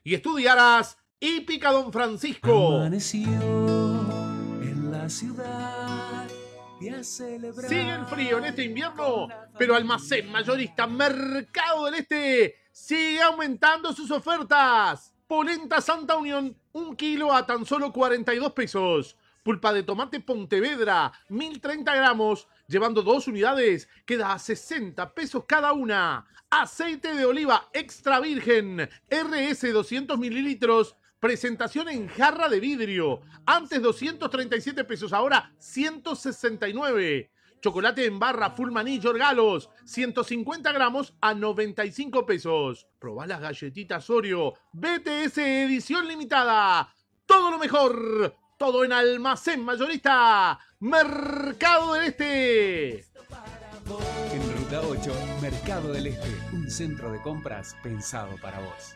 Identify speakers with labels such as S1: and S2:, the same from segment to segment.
S1: y estudiarás Hípica Don Francisco.
S2: Amaneció en la ciudad y a celebrar.
S1: Sigue el frío en este invierno, pero Almacén Mayorista Mercado del Este sigue aumentando sus ofertas. Polenta Santa Unión, 1 kilo a tan solo 42 pesos. Pulpa de tomate Pontevedra, 1030 gramos, llevando 2 unidades, queda a 60 pesos cada una. Aceite de oliva extra virgen, RS 200 mililitros, presentación en jarra de vidrio. Antes 237 pesos, ahora 169. Chocolate en barra Full Maní Yorgalos, 150 gramos a 95 pesos. Probá las galletitas Oreo, BTS edición limitada. Todo lo mejor, todo en Almacén Mayorista Mercado del Este.
S2: En Ruta 8, Mercado del Este, un centro de compras pensado para vos.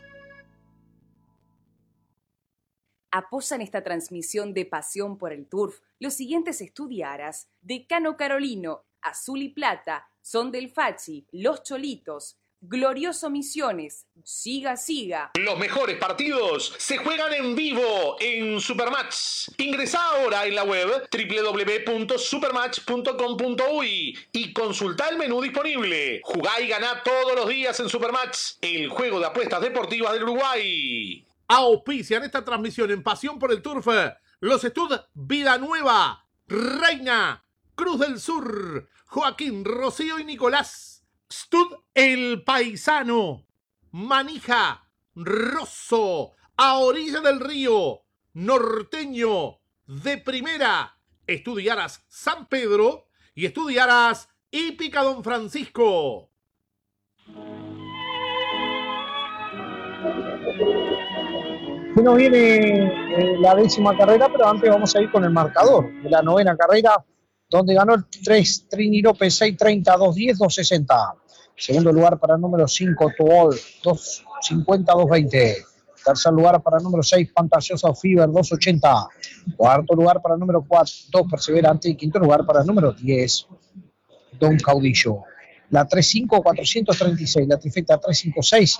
S3: Apoyan esta transmisión de Pasión por el Turf los siguientes estudiaras: Decano Carolino, Azul y Plata, Son del Fachi, Los Cholitos, Glorioso Misiones, Siga Siga.
S1: Los mejores partidos se juegan en vivo en Supermatch. Ingresá ahora en la web www.supermatch.com.uy y consultá el menú disponible. Jugá y ganá todos los días en Supermatch, el juego de apuestas deportivas del Uruguay. Auspician esta transmisión en Pasión por el Turf los Estud Vida Nueva, Reina, Cruz del Sur, Joaquín, Rocío y Nicolás, Stud El Paisano, Manija, Rosso, A Orilla del Río, Norteño, De Primera, Estudiaras San Pedro y Estudiaras Hípica Don Francisco.
S4: Se nos viene la 10ª carrera, pero antes vamos a ir con el marcador de la 9ª carrera, donde ganó el 3 Trini López, 6:30, 2:10, 2:60. Segundo lugar para el número 5 Tobol, 2:50, 2:20. Tercer lugar para el número 6 Fantasiosa Fever, 2:80. Cuarto lugar para el número 4 2 Perseverante. Y quinto lugar para el número 10 Don Caudillo. La 3.5, 436, la trifecta 356,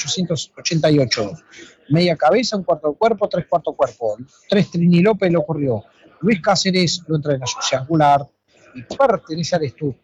S4: 5.888. Media cabeza, un cuarto cuerpo, 3 cuarto cuerpo. 3 Trini López lo corrió. Luis Cáceres lo entrena su angular y pertenece al estudio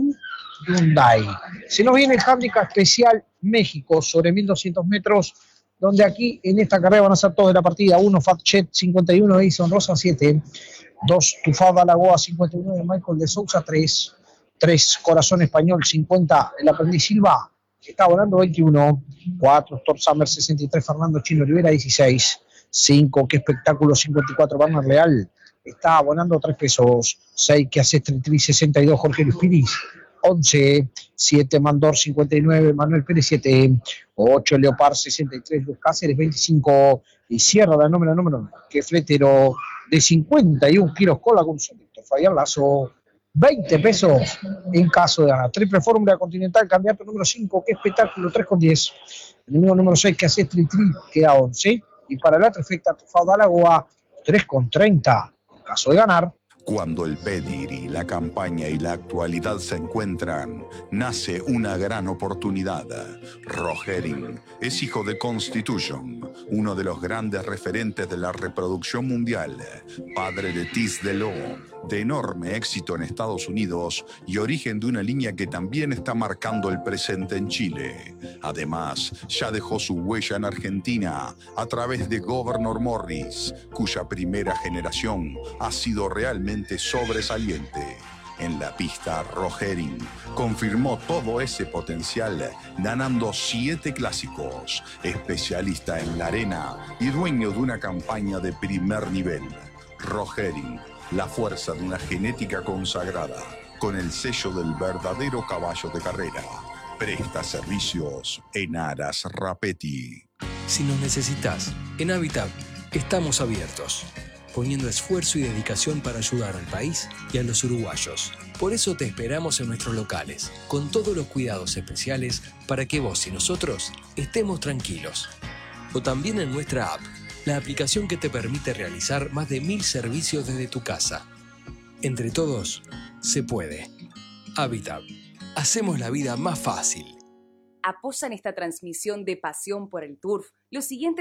S4: Hyundai. Se nos viene el Handicap Especial México sobre 1.200 metros, donde aquí en esta carrera van a ser todos de la partida. 1 Fatchet 51, Edison Rosa 7, 2 Tufada Lagoa 59, Michael de Sousa 3 Corazón Español 50, el aprendiz Silva está volando 21, 4 Thor Summer 63, Fernando Chino Olivera 16, 5 Qué Espectáculo 54, Barner Leal está volando 3 pesos, 6 Que Hace Tri 62, Jorge Luis Piris 11, 7 Mandor 59, Manuel Pérez 7, 8 Leopard 63, Luz Cáceres 25 y cierra la número Que Fletero de 51 kilos con la Gonzalito, Fabián Lazo 20 pesos en caso de ganar. Triple Fórmula Continental, candidato número 5, Qué Espectáculo 3,10. El número 6 Que Hace Tri queda 11. Y para la trifecta Tufada Lagoa 3,30 en caso de ganar.
S5: Cuando el pedigrí, la campaña y la actualidad se encuentran, nace una gran oportunidad. Rogerin es hijo de Constitution, uno de los grandes referentes de la reproducción mundial, padre de Tis Delot, de enorme éxito en Estados Unidos y origen de una línea que también está marcando el presente en Chile. Además, ya dejó su huella en Argentina a través de Governor Morris, cuya primera generación ha sido realmente sobresaliente. En la pista, Rogerin confirmó todo ese potencial, ganando 7 clásicos, especialista en la arena y dueño de una campaña de primer nivel. Rogerin, la fuerza de una genética consagrada, con el sello del verdadero caballo de carrera. Presta servicios en Aras Rapetti.
S6: Si nos necesitas, en Habitat estamos abiertos, poniendo esfuerzo y dedicación para ayudar al país y a los uruguayos. Por eso te esperamos en nuestros locales, con todos los cuidados especiales para que vos y nosotros estemos tranquilos. O también en nuestra app, la aplicación que te permite realizar más de 1000 servicios desde tu casa. Entre todos, se puede. Habitat. Hacemos la vida más fácil.
S3: Apoyan esta transmisión de Pasión por el Turf los siguientes